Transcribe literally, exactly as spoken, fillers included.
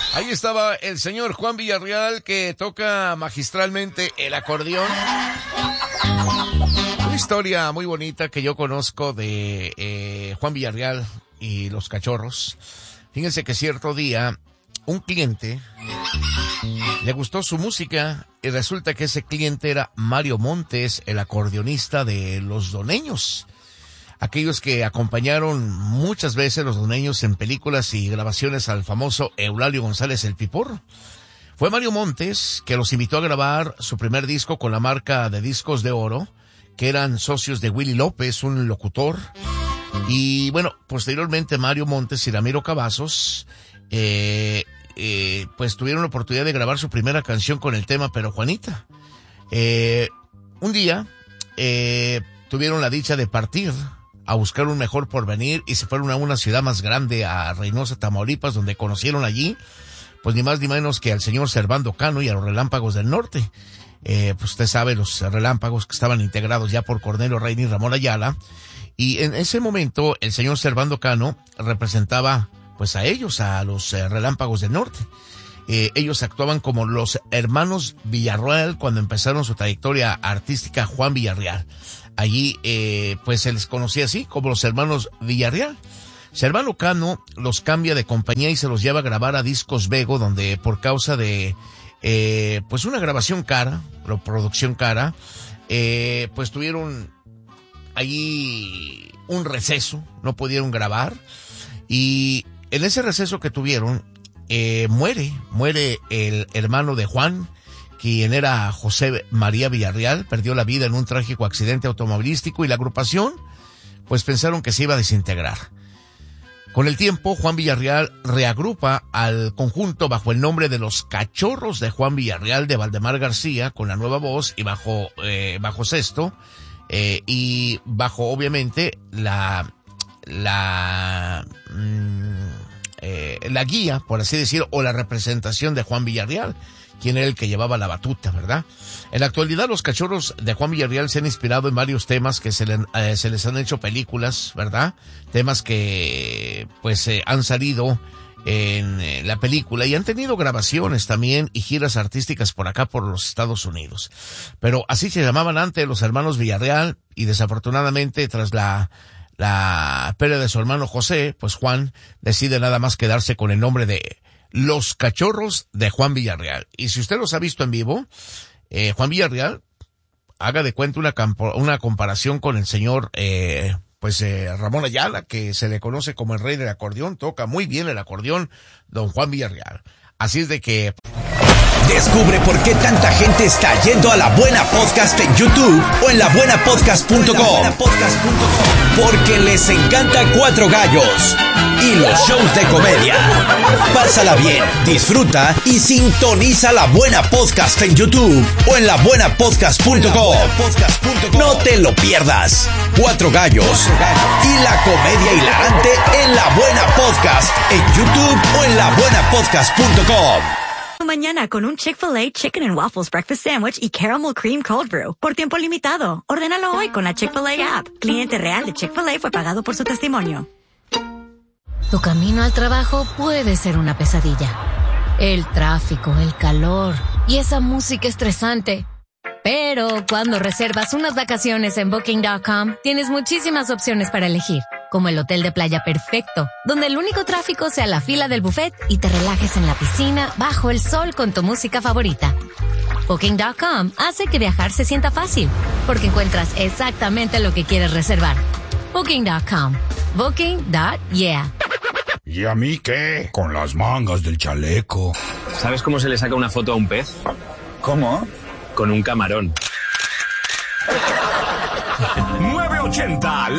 Ahí estaba el señor Juan Villarreal, que toca magistralmente el acordeón. Una historia muy bonita que yo conozco de eh, Juan Villarreal y los Cachorros. Fíjense que cierto día un cliente le gustó su música y resulta que ese cliente era Mario Montes, el acordeonista de Los Doneños. Aquellos que acompañaron muchas veces Los Doneños en películas y grabaciones al famoso Eulalio González el Piporro. Fue Mario Montes que los invitó a grabar su primer disco con la marca de Discos de Oro, que eran socios de Willy López, un locutor. Y bueno, posteriormente Mario Montes y Ramiro Cavazos, eh, eh, pues tuvieron la oportunidad de grabar su primera canción con el tema Pero Juanita. Eh, un día, eh, tuvieron la dicha de partir a buscar un mejor porvenir y se fueron a una ciudad más grande, a Reynosa, Tamaulipas, donde conocieron allí, pues ni más ni menos que al señor Servando Cano y a los Relámpagos del Norte. Eh, pues usted sabe, los Relámpagos que estaban integrados ya por Cornelio Reina y Ramón Ayala. Y en ese momento el señor Servando Cano representaba pues a ellos, a los eh, Relámpagos del Norte. Eh, ellos actuaban como los hermanos Villarreal cuando empezaron su trayectoria artística Juan Villarreal. Allí, eh, pues se les conocía así, como los hermanos Villarreal. Servando Cano los cambia de compañía y se los lleva a grabar a Discos Vego, donde por causa de, eh, pues una grabación cara, o producción cara, eh, pues tuvieron allí un receso, no pudieron grabar. Y en ese receso que tuvieron, eh, muere, muere el hermano de Juan, quien era José María Villarreal, perdió la vida en un trágico accidente automovilístico y la agrupación, pues pensaron que se iba a desintegrar. Con el tiempo, Juan Villarreal reagrupa al conjunto bajo el nombre de Los Cachorros de Juan Villarreal de Valdemar García, con la nueva voz y bajo, eh, bajo Sesto, eh, y bajo, obviamente, la, la, mmm, eh, la guía, por así decir, o la representación de Juan Villarreal, quien era el que llevaba la batuta, ¿verdad? En la actualidad, los Cachorros de Juan Villarreal se han inspirado en varios temas que se, le, eh, se les han hecho películas, ¿verdad? Temas que, pues, eh, han salido en eh, la película y han tenido grabaciones también y giras artísticas por acá, por los Estados Unidos. Pero así se llamaban antes los hermanos Villarreal y desafortunadamente, tras la, la pérdida de su hermano José, pues Juan decide nada más quedarse con el nombre de Los Cachorros de Juan Villarreal. Y si usted los ha visto en vivo, eh, Juan Villarreal, haga de cuenta una, campo, una comparación con el señor, eh, pues, eh, Ramón Ayala, que se le conoce como el rey del acordeón. Toca muy bien el acordeón, don Juan Villarreal. Así es de que... Descubre por qué tanta gente está yendo a La Buena Podcast en YouTube o en la buena podcast punto com. Porque les encanta Cuatro Gallos y los shows de comedia. Pásala bien, disfruta y sintoniza La Buena Podcast en YouTube o en la buena podcast punto com. No te lo pierdas. Cuatro Gallos y la comedia hilarante en La Buena Podcast en YouTube o en la buena podcast punto com. Mañana con un Chick-fil-A Chicken and Waffles Breakfast Sandwich y Caramel Cream Cold Brew. Por tiempo limitado. Ordénalo hoy con la Chick-fil-A app. Cliente real de Chick-fil-A fue pagado por su testimonio. Tu camino al trabajo puede ser una pesadilla. El tráfico, el calor y esa música estresante. Pero cuando reservas unas vacaciones en Booking punto com, tienes muchísimas opciones para elegir. Como el hotel de playa perfecto, donde el único tráfico sea la fila del buffet y te relajes en la piscina bajo el sol con tu música favorita. Booking punto com hace que viajar se sienta fácil, porque encuentras exactamente lo que quieres reservar. Booking punto com. Booking. Yeah. ¿Y a mí qué? Con las mangas del chaleco. ¿Sabes cómo se le saca una foto a un pez? ¿Cómo? Con un camarón. nueve ochenta